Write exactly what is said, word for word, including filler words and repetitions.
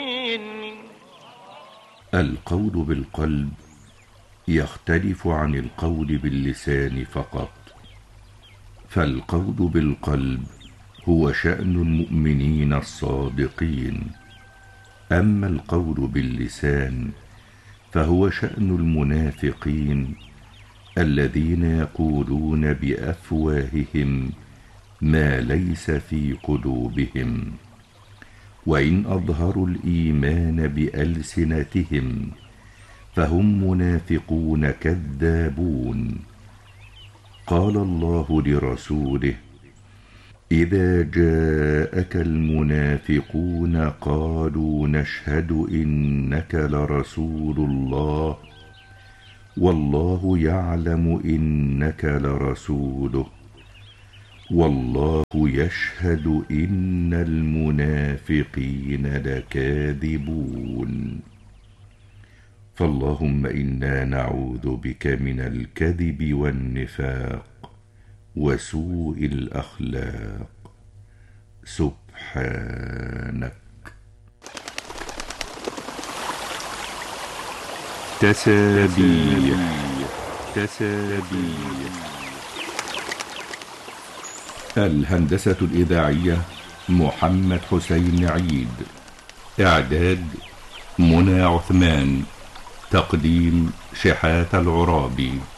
القول بالقلب يختلف عن القول باللسان فقط، فالقول بالقلب هو شأن المؤمنين الصادقين، أما القول باللسان فهو شأن المنافقين الذين يقولون بأفواههم ما ليس في قلوبهم، وإن أظهروا الإيمان بألسنتهم فهم منافقون كذابون. قال الله لرسوله: إذا جاءك المنافقون قالوا نشهد إنك لرسول الله والله يعلم إنك لرسوله والله يشهد إن المنافقين لكاذبون. فاللهم إنا نعوذ بك من الكذب والنفاق وسوء الأخلاق، سبحانك. تسابيح تسابيح. الهندسة الإذاعية محمد حسين عيد، إعداد منى عثمان، تقديم شحات العرابي.